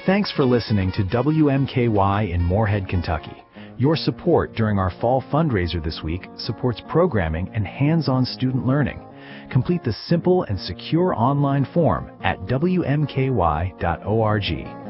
Thanks for listening to WMKY in Moorhead, Kentucky. Your support during our fall fundraiser this week supports programming and hands-on student learning. Complete the simple and secure online form at WMKY.org.